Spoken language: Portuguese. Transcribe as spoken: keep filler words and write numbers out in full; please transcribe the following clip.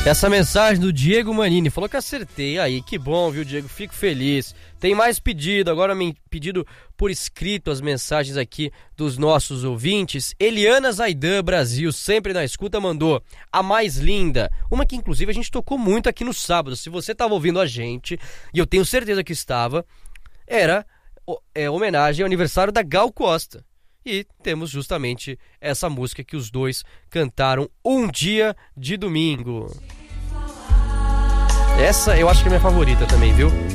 Essa mensagem do Diego Manini, falou que acertei. Aí, que bom, viu, Diego? Fico feliz. Tem mais pedido, agora me pedido por escrito as mensagens aqui dos nossos ouvintes. Eliana Zaidan Brasil, sempre na escuta, mandou a mais linda. Uma que inclusive a gente tocou muito aqui no sábado. Se você estava ouvindo a gente, e eu tenho certeza que estava, era é, homenagem ao aniversário da Gal Costa. E temos justamente essa música que os dois cantaram Um Dia de Domingo. Essa eu acho que é minha favorita também, viu?